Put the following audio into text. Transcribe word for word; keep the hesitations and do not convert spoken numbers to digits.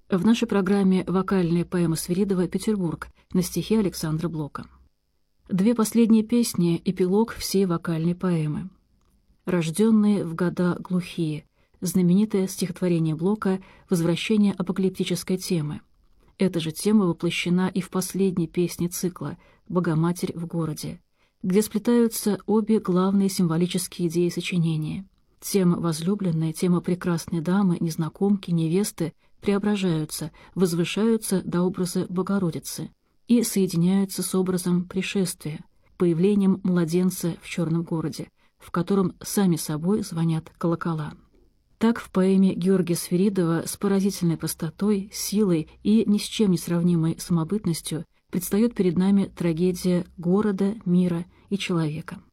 В нашей программе вокальная поэма Свиридова «Петербург» на стихи Александра Блока. Две последние песни — эпилог всей вокальной поэмы. «Рожденные в года глухие» — знаменитое стихотворение Блока «Возвращение апокалиптической темы». Эта же тема воплощена и в последней песне цикла «Богоматерь в городе», где сплетаются обе главные символические идеи сочинения. Тема возлюбленной, тема прекрасной дамы, незнакомки, невесты преображаются, возвышаются до образа Богородицы и соединяются с образом пришествия, появлением младенца в черном городе, в котором сами собой звонят колокола. Так в поэме Георгия Свиридова с поразительной простотой, силой и ни с чем не сравнимой самобытностью предстает перед нами трагедия города, мира и человека.